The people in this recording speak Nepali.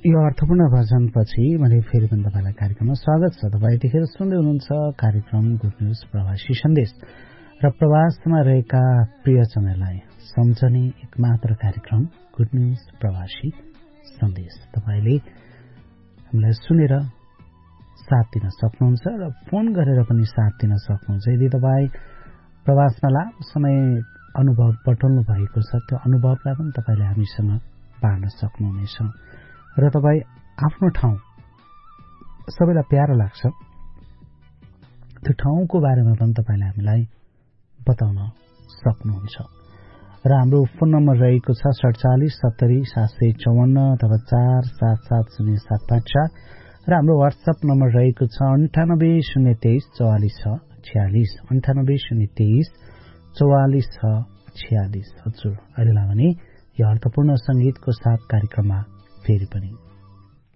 यो अर्थपूर्ण भजनपछि मैले फेरि पनि तपाईलाई कार्यक्रममा स्वागत छ। तपाईँ यतिखेर सुन्दै हुनुहुन्छ कार्यक्रम गुड न्यूज प्रवासी सन्देश र प्रवासमा रहेका प्रियजनलाई सम्झने एकमात्र कार्यक्रम गुड न्यूज प्रवासी सन्देश। तपाईले हामीलाई सुनेर साथ दिन सक्नुहुन्छ र फोन गरेर पनि साथ दिन सक्नुहुन्छ। यदि तपाईँ प्रवासमा लामो समय अनुभव बटुल्नु भएको छ, त्यो अनुभवलाई पनि तपाईले हामीसँग बाँड्न सक्नुहुनेछ र तपाईँ आफ्नो ठाउँ सबैलाई प्यारो लाग्छ, त्यो ठाउँको बारेमा पनि तपाईले हामीलाई बताउन सक्नुहुन्छ। र हाम्रो फोन नम्बर रहेको छ 47 70 754 अथवा 4770754 र हाम्रो व्हाट्सएप नम्बर रहेको छ 98 023 44 46 98 023 44 46। हजुर, अहिलेलाई भने यो अर्थपूर्ण संगीतको साथ कार्यक्रममा फेरि पनि